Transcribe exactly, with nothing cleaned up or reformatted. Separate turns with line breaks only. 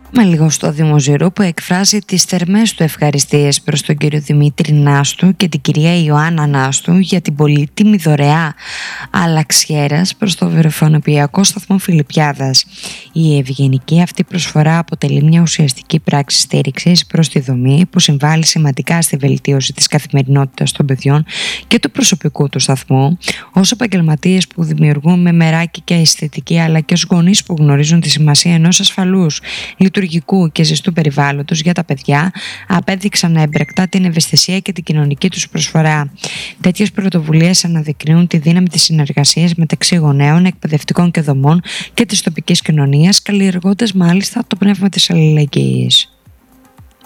Με λίγο στο Δημοζηρού που εκφράζει τις θερμές του ευχαριστίες προς τον κύριο Δημήτρη Νάστου και την κυρία Ιωάννα Νάστου για την πολύτιμη δωρεά αλλαξιέρας προς το βεροφωνοποιιακό σταθμό Φιλιππιάδας. Η ευγενική αυτή προσφορά αποτελεί μια ουσιαστική πράξη στήριξης προς τη δομή που συμβάλλει σημαντικά στη βελτίωση της καθημερινότητας των παιδιών και του προσωπικού του σταθμού, ως επαγγελματίες που δημιουργούν με μεράκι και αισθητική, αλλά και ως γονείς που γνωρίζουν τη σημασία ενός ασφαλούς, λειτουργικού και ζεστού περιβάλλοντος για τα παιδιά, απέδειξαν έμπρακτα την ευαισθησία και την κοινωνική τους προσφορά. Τέτοιες πρωτοβουλίες αναδεικνύουν τη δύναμη της συνεργασίας μεταξύ γονέων, εκπαιδευτικών και δομών και της τοπικής κοινωνίας, καλλιεργώντας μάλιστα το πνεύμα της αλληλεγγύης.